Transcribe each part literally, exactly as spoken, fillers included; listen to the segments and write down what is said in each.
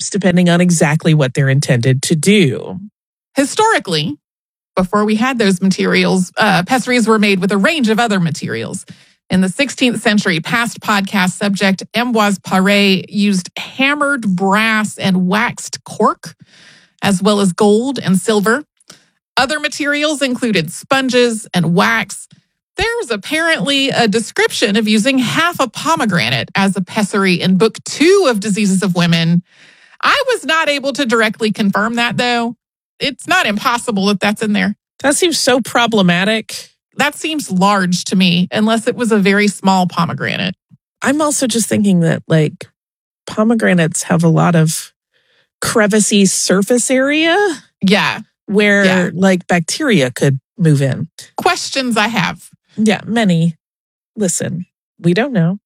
use, depending on exactly what they're intended to do. Historically, before we had those materials, uh, pessaries were made with a range of other materials. In the sixteenth century, past podcast subject Ambroise Paré used hammered brass and waxed cork, as well as gold and silver. Other materials included sponges and wax. There's apparently a description of using half a pomegranate as a pessary in Book Two of Diseases of Women. I was not able to directly confirm that, though. It's not impossible that that's in there. That seems so problematic. That seems large to me, unless it was a very small pomegranate. I'm also just thinking that, like, pomegranates have a lot of crevicey surface area. Yeah. Where, yeah. like, bacteria could move in. Questions I have. Yeah, many. Listen, we don't know.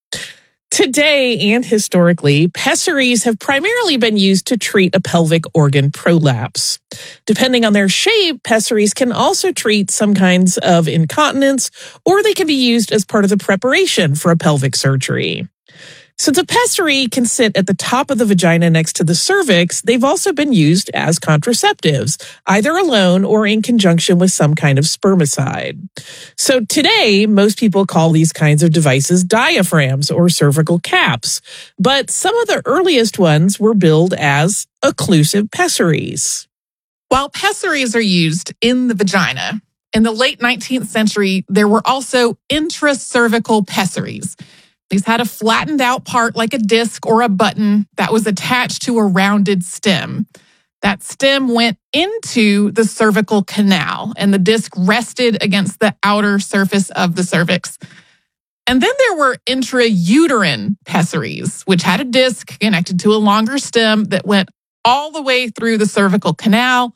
Today and historically, pessaries have primarily been used to treat a pelvic organ prolapse. Depending on their shape, pessaries can also treat some kinds of incontinence, or they can be used as part of the preparation for a pelvic surgery. Since a pessary can sit at the top of the vagina next to the cervix, they've also been used as contraceptives, either alone or in conjunction with some kind of spermicide. So today, most people call these kinds of devices diaphragms or cervical caps, but some of the earliest ones were billed as occlusive pessaries. While pessaries are used in the vagina, in the late nineteenth century, there were also intracervical pessaries. These had a flattened out part like a disc or a button that was attached to a rounded stem. That stem went into the cervical canal, and the disc rested against the outer surface of the cervix. And then there were intrauterine pessaries, which had a disc connected to a longer stem that went all the way through the cervical canal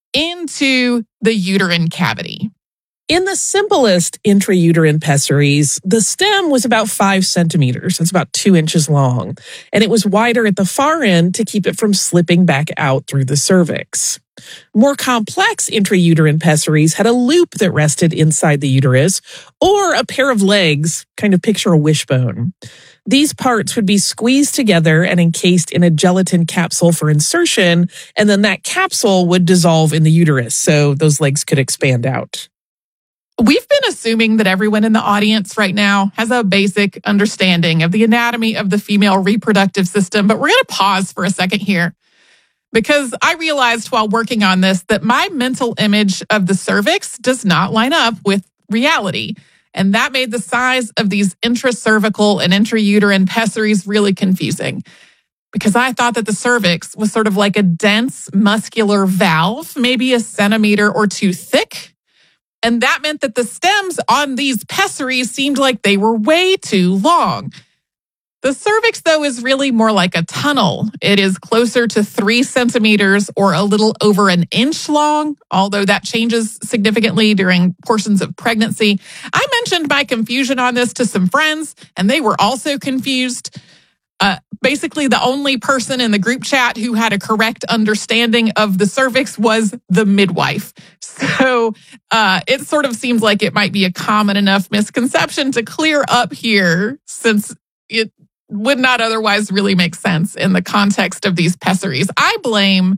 into the uterine cavity. In the simplest intrauterine pessaries, the stem was about five centimeters. It's about two inches long. And it was wider at the far end to keep it from slipping back out through the cervix. More complex intrauterine pessaries had a loop that rested inside the uterus, or a pair of legs, kind of picture a wishbone. These parts would be squeezed together and encased in a gelatin capsule for insertion, and then that capsule would dissolve in the uterus, so those legs could expand out. We've been assuming that everyone in the audience right now has a basic understanding of the anatomy of the female reproductive system, but we're going to pause for a second here because I realized while working on this that my mental image of the cervix does not line up with reality. And that made the size of these intracervical and intrauterine pessaries really confusing because I thought that the cervix was sort of like a dense muscular valve, maybe a centimeter or two thick. And that meant that the stems on these pessaries seemed like they were way too long. The cervix, though, is really more like a tunnel. It is closer to three centimeters or a little over an inch long, although that changes significantly during portions of pregnancy. I mentioned my confusion on this to some friends, and they were also confused. Uh, basically, the only person in the group chat who had a correct understanding of the cervix was the midwife. So uh, it sort of seems like it might be a common enough misconception to clear up here, since it would not otherwise really make sense in the context of these pessaries. I blame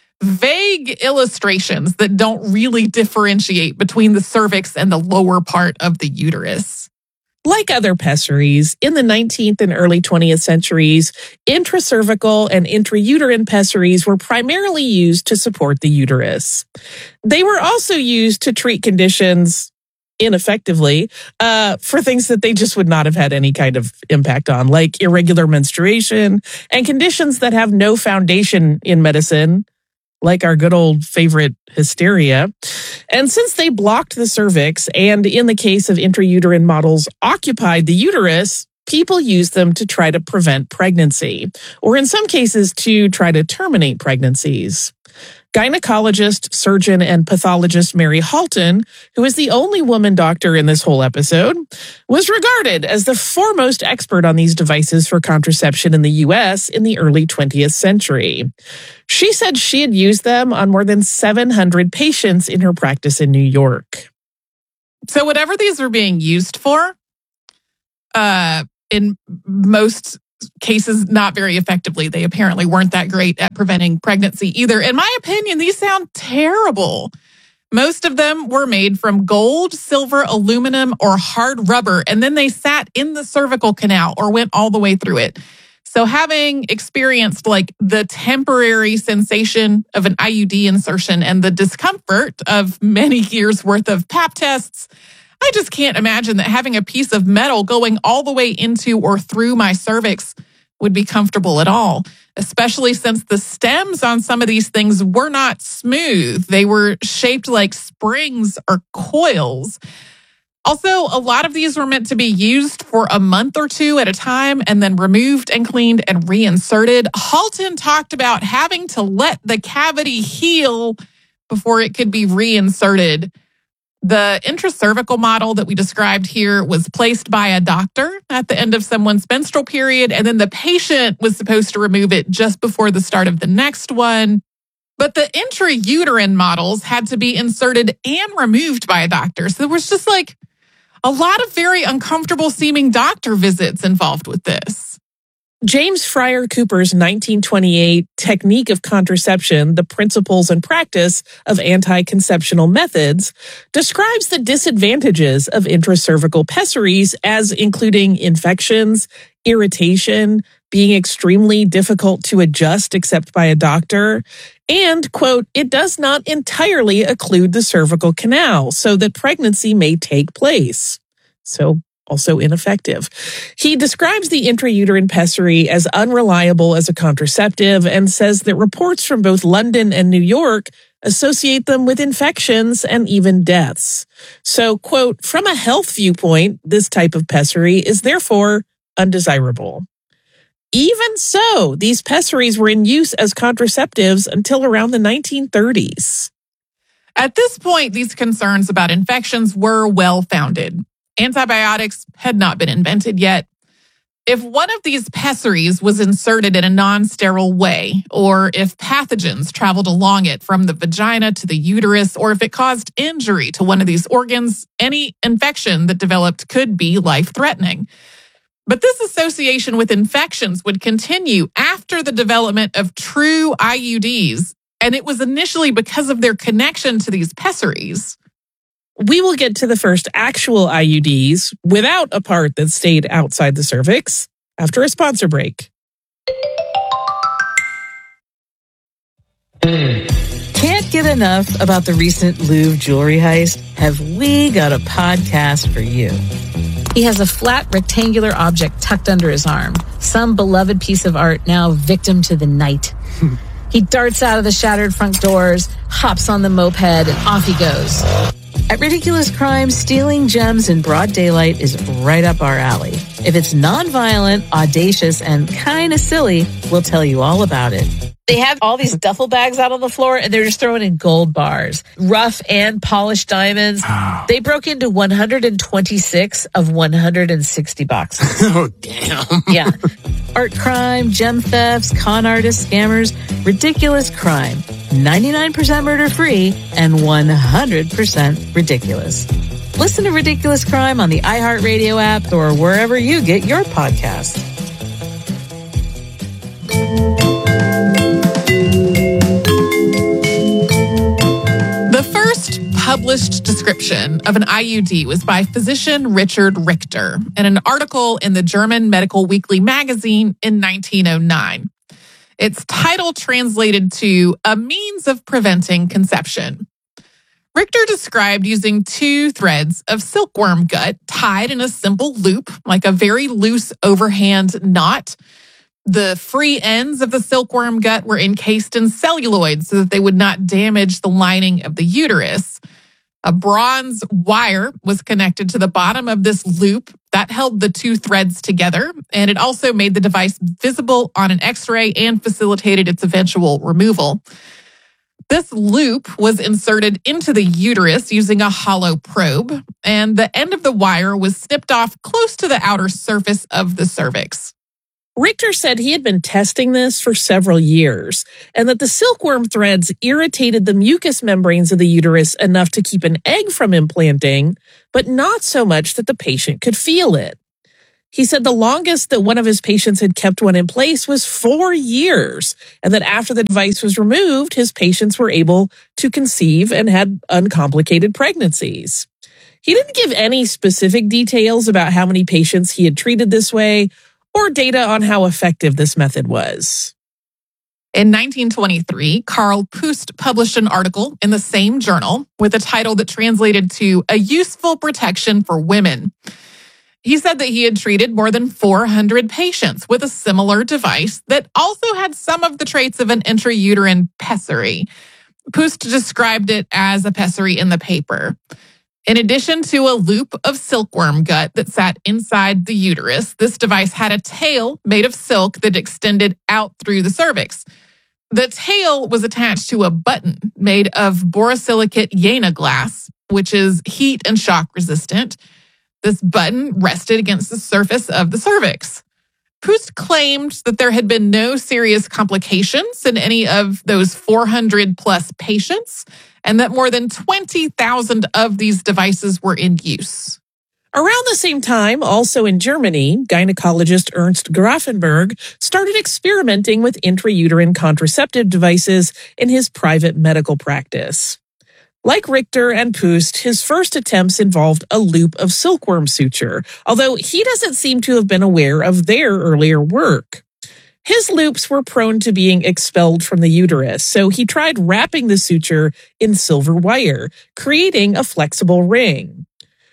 vague illustrations that don't really differentiate between the cervix and the lower part of the uterus. Like other pessaries, in the nineteenth and early twentieth centuries, intracervical and intrauterine pessaries were primarily used to support the uterus. They were also used to treat conditions ineffectively uh, for things that they just would not have had any kind of impact on, like irregular menstruation and conditions that have no foundation in medicine, like our good old favorite hysteria. And since they blocked the cervix and, in the case of intrauterine models, occupied the uterus, people used them to try to prevent pregnancy, or in some cases to try to terminate pregnancies. Gynecologist, surgeon, and pathologist Mary Halton, who is the only woman doctor in this whole episode, was regarded as the foremost expert on these devices for contraception in the U S in the early twentieth century. She said she had used them on more than seven hundred patients in her practice in New York. So whatever these were being used for, uh, in most cases not very effectively. They apparently weren't that great at preventing pregnancy either. In my opinion, these sound terrible. Most of them were made from gold, silver, aluminum, or hard rubber, and then they sat in the cervical canal or went all the way through it. So having experienced like the temporary sensation of an I U D insertion and the discomfort of many years worth of pap tests, I just can't imagine that having a piece of metal going all the way into or through my cervix would be comfortable at all, especially since the stems on some of these things were not smooth. They were shaped like springs or coils. Also, a lot of these were meant to be used for a month or two at a time and then removed and cleaned and reinserted. Halton talked about having to let the cavity heal before it could be reinserted. The intracervical model that we described here was placed by a doctor at the end of someone's menstrual period, and then the patient was supposed to remove it just before the start of the next one. But the intrauterine models had to be inserted and removed by a doctor. So there was just like a lot of very uncomfortable seeming doctor visits involved with this. James Fryer Cooper's nineteen twenty-eight Technique of Contraception, The Principles and Practice of Anticonceptional Methods, describes the disadvantages of intracervical pessaries as including infections, irritation, being extremely difficult to adjust except by a doctor, and, quote, it does not entirely occlude the cervical canal so that pregnancy may take place. So, also ineffective. He describes the intrauterine pessary as unreliable as a contraceptive and says that reports from both London and New York associate them with infections and even deaths. So, quote, from a health viewpoint, this type of pessary is therefore undesirable. Even so, these pessaries were in use as contraceptives until around the nineteen thirties. At this point, these concerns about infections were well-founded. Antibiotics had not been invented yet. If one of these pessaries was inserted in a non-sterile way, or if pathogens traveled along it from the vagina to the uterus, or if it caused injury to one of these organs, any infection that developed could be life-threatening. But this association with infections would continue after the development of true I U Ds, and it was initially because of their connection to these pessaries. We will get to the first actual I U Ds without a part that stayed outside the cervix after a sponsor break. Can't get enough about the recent Louvre jewelry heist? Have we got a podcast for you? He has a flat rectangular object tucked under his arm, some beloved piece of art now victim to the night. He darts out of the shattered front doors, hops on the moped, and off he goes. At Ridiculous Crime, stealing gems in broad daylight is right up our alley. If it's non-violent, audacious, and kind of silly, we'll tell you all about it. They have all these duffel bags out on the floor, and they're just throwing in gold bars, rough and polished diamonds. They broke into one hundred twenty-six of one hundred sixty boxes. Oh, damn. Yeah. Art crime, gem thefts, con artists, scammers, ridiculous crime. ninety-nine percent murder-free and one hundred percent ridiculous. Listen to Ridiculous Crime on the iHeartRadio app or wherever you get your podcasts. The first published description of an I U D was by physician Richard Richter in an article in the German Medical Weekly magazine in nineteen oh nine. Its title translated to A Means of Preventing Conception. Richter described using two threads of silkworm gut tied in a simple loop, like a very loose overhand knot. The free ends of the silkworm gut were encased in celluloid so that they would not damage the lining of the uterus. A bronze wire was connected to the bottom of this loop that held the two threads together, and it also made the device visible on an X-ray and facilitated its eventual removal. This loop was inserted into the uterus using a hollow probe, and the end of the wire was snipped off close to the outer surface of the cervix. Richter said he had been testing this for several years, and that the silkworm threads irritated the mucous membranes of the uterus enough to keep an egg from implanting, but not so much that the patient could feel it. He said the longest that one of his patients had kept one in place was four years, and that after the device was removed, his patients were able to conceive and had uncomplicated pregnancies. He didn't give any specific details about how many patients he had treated this way or data on how effective this method was. In nineteen twenty-three, Karl Pust published an article in the same journal with a title that translated to A Useful Protection for Women. He said that he had treated more than four hundred patients with a similar device that also had some of the traits of an intrauterine pessary. Pust described it as a pessary in the paper. In addition to a loop of silkworm gut that sat inside the uterus, this device had a tail made of silk that extended out through the cervix. The tail was attached to a button made of borosilicate Jena glass, which is heat and shock resistant. This button rested against the surface of the cervix. Pust claimed that there had been no serious complications in any of those four hundred plus patients, and that more than twenty thousand of these devices were in use. Around the same time, also in Germany, gynecologist Ernst Grafenberg started experimenting with intrauterine contraceptive devices in his private medical practice. Like Richter and Pust, his first attempts involved a loop of silkworm suture, although he doesn't seem to have been aware of their earlier work. His loops were prone to being expelled from the uterus, so he tried wrapping the suture in silver wire, creating a flexible ring.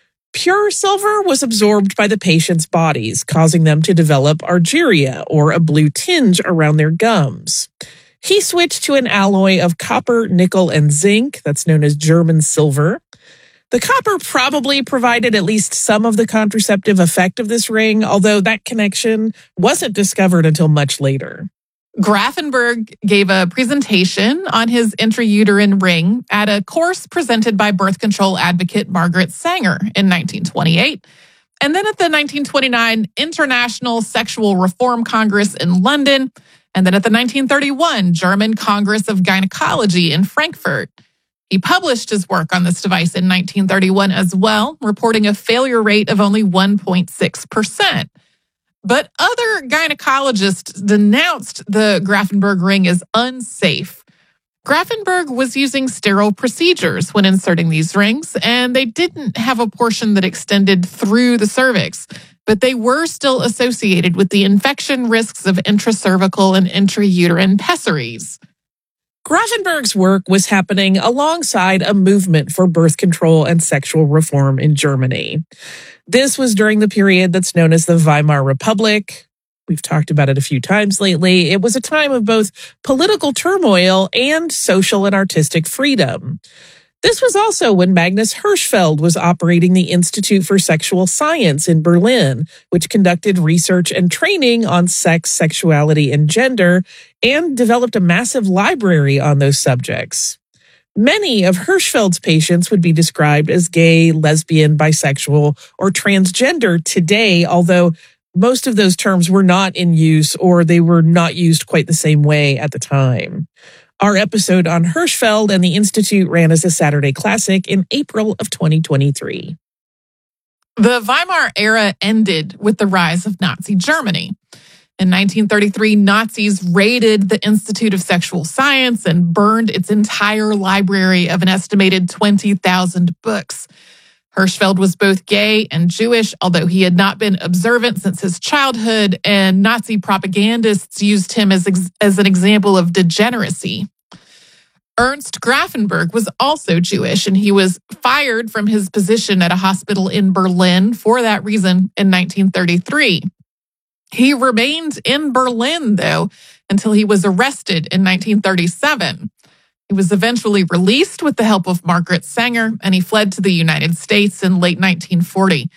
Pure silver was absorbed by the patient's bodies, causing them to develop argyria, or a blue tinge around their gums. He switched to an alloy of copper, nickel, and zinc that's known as German silver. The copper probably provided at least some of the contraceptive effect of this ring, although that connection wasn't discovered until much later. Grafenberg gave a presentation on his intrauterine ring at a course presented by birth control advocate Margaret Sanger in nineteen twenty-eight. And then at the nineteen twenty-nine International Sexual Reform Congress in London, and then at the nineteen thirty-one German Congress of Gynecology in Frankfurt. He published his work on this device in nineteen thirty-one as well, reporting a failure rate of only one point six percent. But other gynecologists denounced the Grafenberg ring as unsafe. Grafenberg was using sterile procedures when inserting these rings, and they didn't have a portion that extended through the cervix, but they were still associated with the infection risks of intracervical and intrauterine pessaries. Grafenberg's work was happening alongside a movement for birth control and sexual reform in Germany. This was during the period that's known as the Weimar Republic. We've talked about it a few times lately. It was a time of both political turmoil and social and artistic freedom. This was also when Magnus Hirschfeld was operating the Institute for Sexual Science in Berlin, which conducted research and training on sex, sexuality, and gender, and developed a massive library on those subjects. Many of Hirschfeld's patients would be described as gay, lesbian, bisexual, or transgender today, although most of those terms were not in use or they were not used quite the same way at the time. Our episode on Hirschfeld and the Institute ran as a Saturday Classic in April of twenty twenty-three. The Weimar era ended with the rise of Nazi Germany. In nineteen thirty-three, Nazis raided the Institute of Sexual Science and burned its entire library of an estimated twenty thousand books. Hirschfeld was both gay and Jewish, although he had not been observant since his childhood, and Nazi propagandists used him as, as an example of degeneracy. Ernst Grafenberg was also Jewish, and he was fired from his position at a hospital in Berlin for that reason in nineteen thirty-three. He remained in Berlin, though, until he was arrested in nineteen thirty-seven. He was eventually released with the help of Margaret Sanger, and he fled to the United States in late nineteen forty.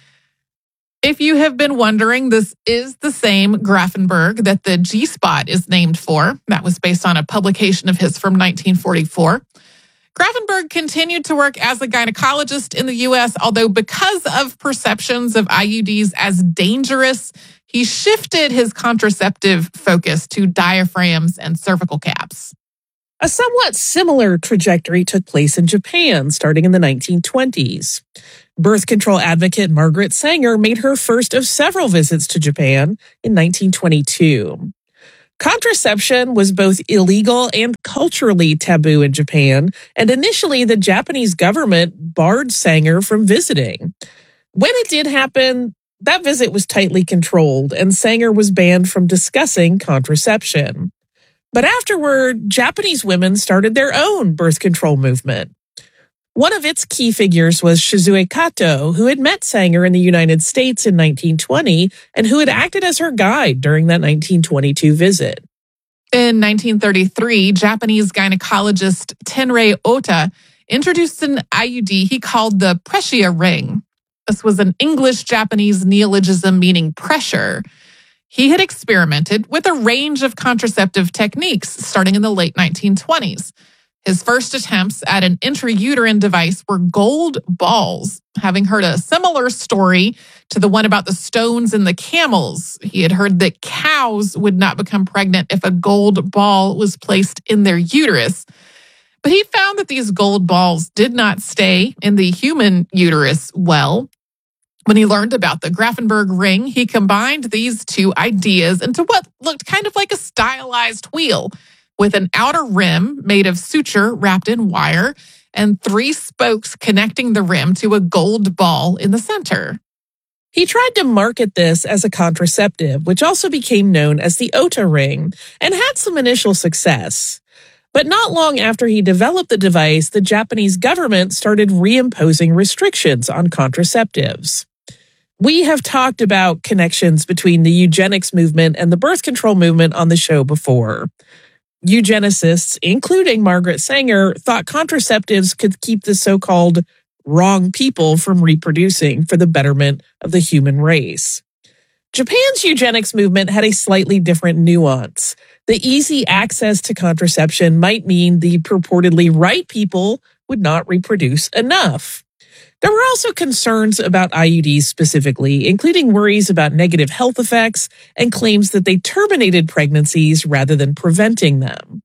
If you have been wondering, this is the same Grafenberg that the G-spot is named for. That was based on a publication of his from nineteen forty-four. Grafenberg continued to work as a gynecologist in the U S, although because of perceptions of I U Ds as dangerous, he shifted his contraceptive focus to diaphragms and cervical caps. A somewhat similar trajectory took place in Japan starting in the nineteen twenties. Birth control advocate Margaret Sanger made her first of several visits to Japan in nineteen twenty-two. Contraception was both illegal and culturally taboo in Japan, and initially the Japanese government barred Sanger from visiting. When it did happen, that visit was tightly controlled, and Sanger was banned from discussing contraception. But afterward, Japanese women started their own birth control movement. One of its key figures was Shizue Kato, who had met Sanger in the United States in nineteen twenty and who had acted as her guide during that nineteen twenty-two visit. In nineteen thirty-three, Japanese gynecologist Tenrei Ota introduced an I U D he called the Pressure ring. This was an English-Japanese neologism meaning pressure. He had experimented with a range of contraceptive techniques starting in the late nineteen twenties. His first attempts at an intrauterine device were gold balls. Having heard a similar story to the one about the stones in the camels, he had heard that cows would not become pregnant if a gold ball was placed in their uterus. But he found that these gold balls did not stay in the human uterus well. When he learned about the Grafenberg ring, he combined these two ideas into what looked kind of like a stylized wheel, with an outer rim made of suture wrapped in wire and three spokes connecting the rim to a gold ball in the center. He tried to market this as a contraceptive, which also became known as the Ota ring, and had some initial success. But not long after he developed the device, the Japanese government started reimposing restrictions on contraceptives. We have talked about connections between the eugenics movement and the birth control movement on the show before. Eugenicists, including Margaret Sanger, thought contraceptives could keep the so-called wrong people from reproducing for the betterment of the human race. Japan's eugenics movement had a slightly different nuance. The easy access to contraception might mean the purportedly right people would not reproduce enough. There were also concerns about I U Ds specifically, including worries about negative health effects and claims that they terminated pregnancies rather than preventing them.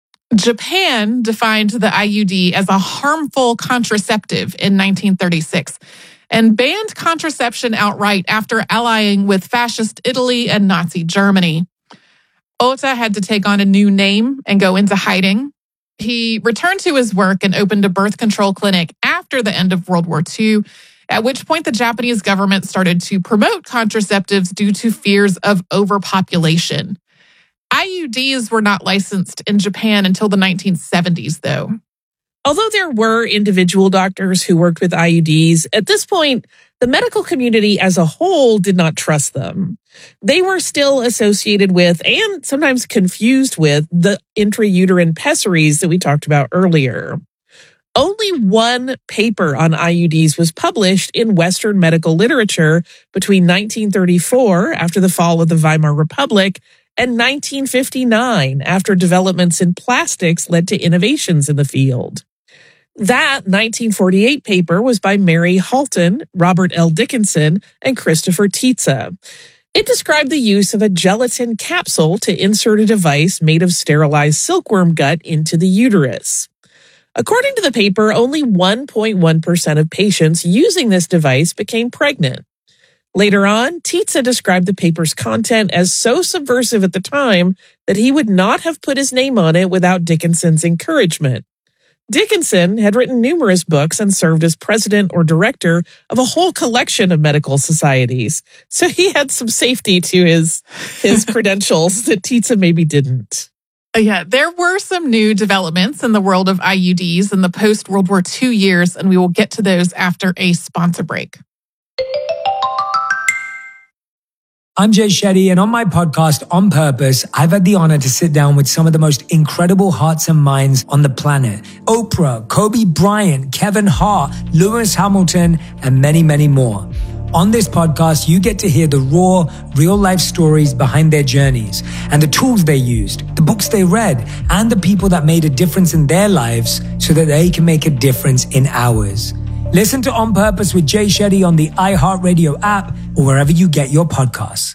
Japan defined the I U D as a harmful contraceptive in nineteen thirty-six and banned contraception outright after allying with fascist Italy and Nazi Germany. Ota had to take on a new name and go into hiding. He returned to his work and opened a birth control clinic after the end of World War Two, at which point the Japanese government started to promote contraceptives due to fears of overpopulation. I U Ds were not licensed in Japan until the nineteen seventies, though. Although there were individual doctors who worked with I U Ds, at this point, the medical community as a whole did not trust them. They were still associated with, and sometimes confused with, the intrauterine pessaries that we talked about earlier. Only one paper on I U Ds was published in Western medical literature between nineteen thirty-four, after the fall of the Weimar Republic, and nineteen fifty-nine, after developments in plastics led to innovations in the field. That nineteen forty-eight paper was by Mary Halton, Robert L. Dickinson, and Christopher Tietze. It described the use of a gelatin capsule to insert a device made of sterilized silkworm gut into the uterus. According to the paper, only one point one percent of patients using this device became pregnant. Later on, Tietze described the paper's content as so subversive at the time that he would not have put his name on it without Dickinson's encouragement. Dickinson had written numerous books and served as president or director of a whole collection of medical societies, so he had some safety to his, his credentials that Tietze maybe didn't. Yeah, there were some new developments in the world of I U Ds in the post-World War Two years, and we will get to those after a sponsor break. I'm Jay Shetty, and on my podcast, On Purpose, I've had the honor to sit down with some of the most incredible hearts and minds on the planet. Oprah, Kobe Bryant, Kevin Hart, Lewis Hamilton, and many, many more. On this podcast, you get to hear the raw, real-life stories behind their journeys and the tools they used, the books they read, and the people that made a difference in their lives so that they can make a difference in ours. Listen to On Purpose with Jay Shetty on the iHeartRadio app or wherever you get your podcasts.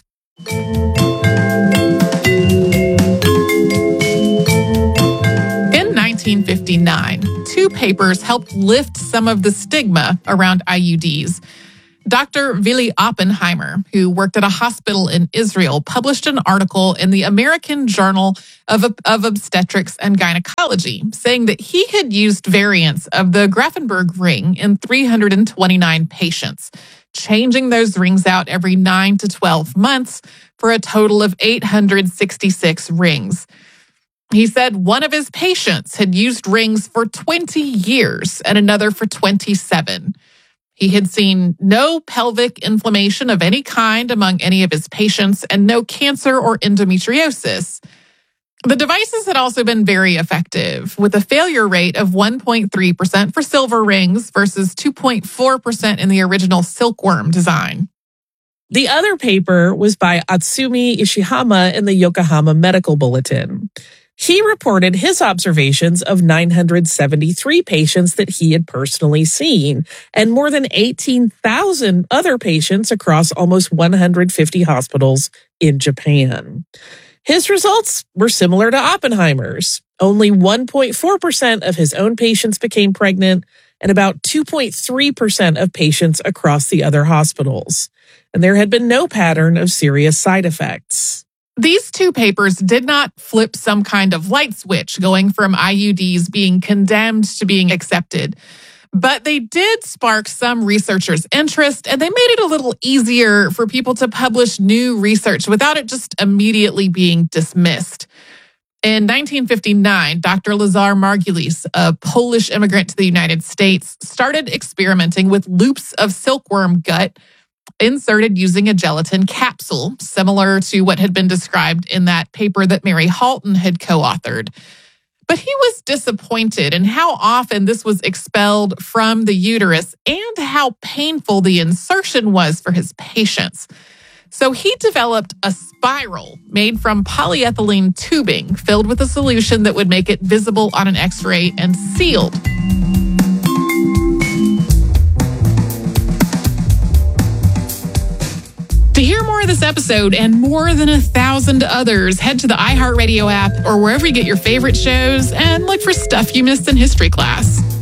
In nineteen nineteen fifty-nine, two papers helped lift some of the stigma around I U Ds. Doctor Willi Oppenheimer, who worked at a hospital in Israel, published an article in the American Journal of, of Obstetrics and Gynecology, saying that he had used variants of the Grafenberg ring in three hundred twenty-nine patients, changing those rings out every nine to twelve months for a total of eight hundred sixty-six rings. He said one of his patients had used rings for twenty years and another for twenty-seven. He had seen no pelvic inflammation of any kind among any of his patients and no cancer or endometriosis. The devices had also been very effective, with a failure rate of one point three percent for silver rings versus two point four percent in the original silkworm design. The other paper was by Atsumi Ishihama in the Yokohama Medical Bulletin. He reported his observations of nine hundred seventy-three patients that he had personally seen and more than eighteen thousand other patients across almost one hundred fifty hospitals in Japan. His results were similar to Oppenheimer's. Only one point four percent of his own patients became pregnant and about two point three percent of patients across the other hospitals. And there had been no pattern of serious side effects. These two papers did not flip some kind of light switch going from I U Ds being condemned to being accepted, but they did spark some researchers' interest, and they made it a little easier for people to publish new research without it just immediately being dismissed. In nineteen fifty-nine, Doctor Lazar Margulis, a Polish immigrant to the United States, started experimenting with loops of silkworm gut inserted using a gelatin capsule, similar to what had been described in that paper that Mary Halton had co-authored. But he was disappointed in how often this was expelled from the uterus and how painful the insertion was for his patients. So he developed a spiral made from polyethylene tubing filled with a solution that would make it visible on an X-ray and sealed. To hear more of this episode and more than a thousand others, head to the iHeartRadio app or wherever you get your favorite shows and look for Stuff You Missed in History Class.